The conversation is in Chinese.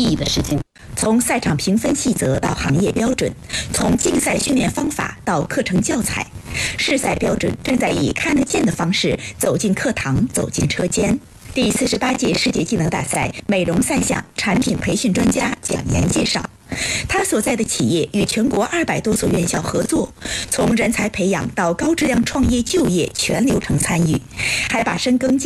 义的事情。 从赛场评分细则到行业标准，从竞赛训练方法到课程教材，世赛标准正在以看得见的方式走进课堂，走进车间。第48届世界技能大赛美容赛项产品培训专家讲言介绍，他所在的企业与全国200多所院校合作，从人才培养到高质量创业就业全流程参与，还把深耕